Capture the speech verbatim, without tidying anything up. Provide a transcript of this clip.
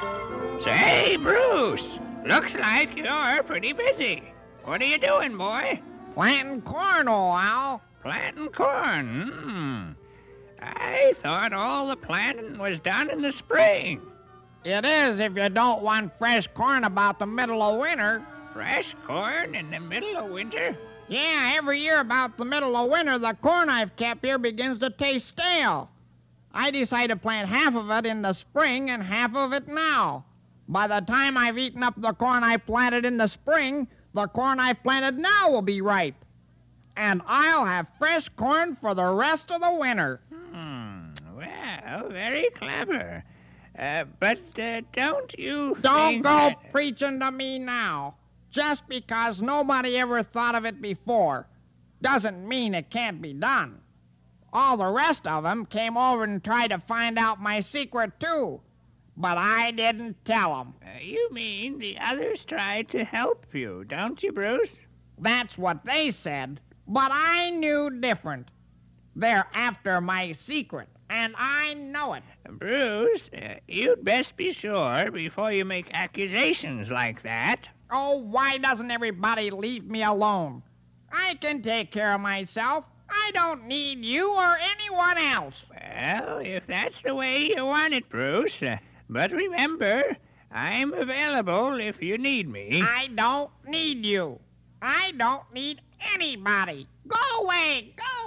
Say, Bruce, looks like you're pretty busy. What are you doing, boy? Planting corn, old Al. Planting corn. Hmm. I thought all the planting was done in the spring. It is if you don't want fresh corn about the middle of winter. Fresh corn in the middle of winter? Yeah, every year about the middle of winter, the corn I've kept here begins to taste stale. I decided to plant half of it in the spring and half of it now. By the time I've eaten up the corn I planted in the spring, the corn I've planted now will be ripe. And I'll have fresh corn for the rest of the winter. Hmm, well, very clever. Uh, but uh, don't you Don't think go that... preaching to me now. Just because nobody ever thought of it before doesn't mean it can't be done. All the rest of them came over and tried to find out my secret, too. But I didn't tell them. Uh, you mean the others tried to help you, don't you, Bruce? That's what they said. But I knew different. They're after my secret, and I know it. Bruce, uh, you'd best be sure before you make accusations like that. Oh, why doesn't everybody leave me alone? I can take care of myself. I don't need you or anyone else. Well, if that's the way you want it, Bruce. Uh, but remember, I'm available if you need me. I don't need you. I don't need anybody. Go away! Go